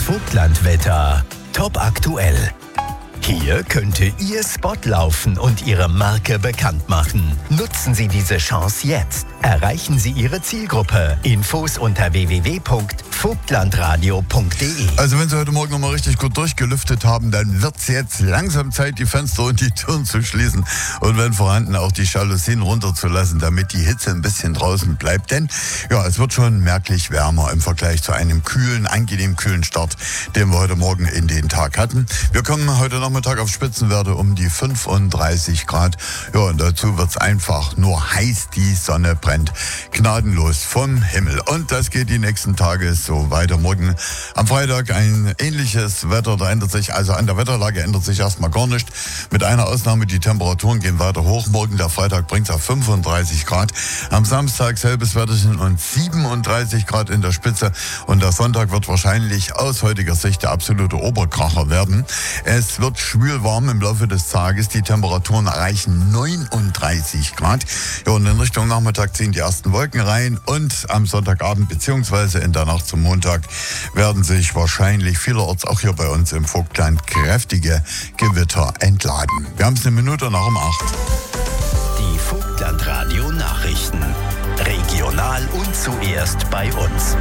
Vogtlandwetter. Top aktuell. Hier könnte Ihr Spot laufen und Ihre Marke bekannt machen. Nutzen Sie diese Chance jetzt. Erreichen Sie Ihre Zielgruppe. Infos unter www.vogtlandradio.de. Also wenn Sie heute Morgen nochmal richtig gut durchgelüftet haben, dann wird es jetzt langsam Zeit, die Fenster und die Türen zu schließen und wenn vorhanden auch die Jalousien runterzulassen, damit die Hitze ein bisschen draußen bleibt. Denn ja, es wird schon merklich wärmer im Vergleich zu einem kühlen, angenehm kühlen Start, den wir heute Morgen in den Tag hatten. Wir kommen heute Nachmittag auf Spitzenwerte um die 35 Grad. Ja, und dazu wird es einfach nur heiß. Die Sonne brennt gnadenlos vom Himmel. Und das geht die nächsten Tage so weiter. Morgen am Freitag ein ähnliches Wetter. Da ändert sich, also an der Wetterlage ändert sich erstmal gar nichts. Mit einer Ausnahme, die Temperaturen gehen weiter hoch. Morgen der Freitag bringt es auf 35 Grad. Am Samstag selbes Wetterchen und 37 Grad in der Spitze. Und der Sonntag wird wahrscheinlich aus heutiger Sicht der absolute Oberkracher werden. Es wird schwülwarm im Laufe des Tages. Die Temperaturen erreichen 39 Grad. Ja, und in Richtung Nachmittag ziehen die ersten Wolken rein. Und am Sonntagabend bzw. in der Nacht zum Montag werden sich wahrscheinlich vielerorts auch hier bei uns im Vogtland kräftige Gewitter entladen. Wir haben es 1 Minute nach um 8. Die Vogtlandradio Nachrichten. Regional und zuerst bei uns.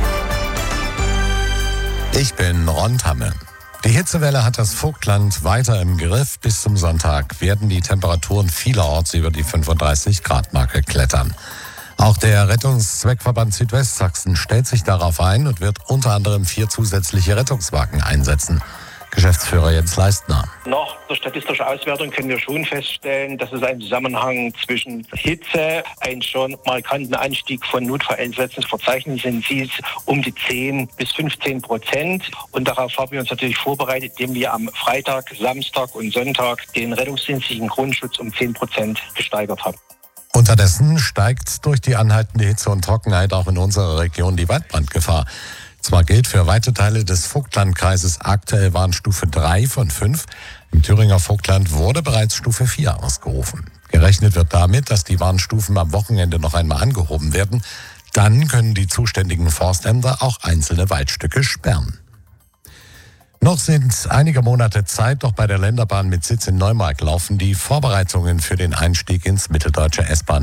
Ich bin Ron Tamme. Die Hitzewelle hat das Vogtland weiter im Griff. Bis zum Sonntag werden die Temperaturen vielerorts über die 35-Grad-Marke klettern. Auch der Rettungszweckverband Südwestsachsen stellt sich darauf ein und wird unter anderem 4 zusätzliche Rettungswagen einsetzen. Geschäftsführer Jens Leistner. Nach der statistischen Auswertung können wir schon feststellen, dass es einen Zusammenhang zwischen Hitze, einen schon markanten Anstieg von Notfalleinsätzen zu verzeichnen sind. Sie ist um die 10-15%. Und darauf haben wir uns natürlich vorbereitet, indem wir am Freitag, Samstag und Sonntag den rettungsdienstlichen Grundschutz um 10% gesteigert haben. Unterdessen steigt durch die anhaltende Hitze und Trockenheit auch in unserer Region die Waldbrandgefahr. Zwar gilt für weite Teile des Vogtlandkreises aktuell Warnstufe 3 von 5. Im Thüringer Vogtland wurde bereits Stufe 4 ausgerufen. Gerechnet wird damit, dass die Warnstufen am Wochenende noch einmal angehoben werden. Dann können die zuständigen Forstämter auch einzelne Waldstücke sperren. Noch sind einige Monate Zeit, doch bei der Länderbahn mit Sitz in Neumarkt laufen die Vorbereitungen für den Einstieg ins mitteldeutsche S-Bahn